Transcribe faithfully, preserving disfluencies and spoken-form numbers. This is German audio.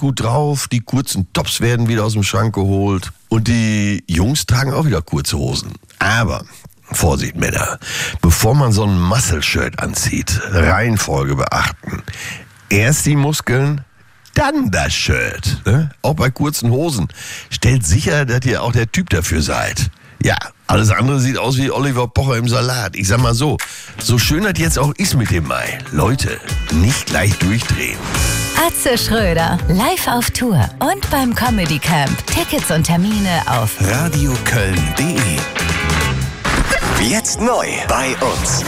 gut drauf, die kurzen Tops werden wieder aus dem Schrank geholt und die Jungs tragen auch wieder kurze Hosen. Aber, Vorsicht Männer, bevor man so ein Muscle-Shirt anzieht, Reihenfolge beachten. Erst die Muskeln, dann das Shirt. Ne? Auch bei kurzen Hosen. Stellt sicher, dass ihr auch der Typ dafür seid. Ja, alles andere sieht aus wie Oliver Pocher im Salat. Ich sag mal so, so schön das jetzt auch ist mit dem Mai. Leute, nicht gleich durchdrehen. Atze Schröder, live auf Tour und beim Comedy Camp. Tickets und Termine auf radioköln punkt de. Jetzt neu bei uns.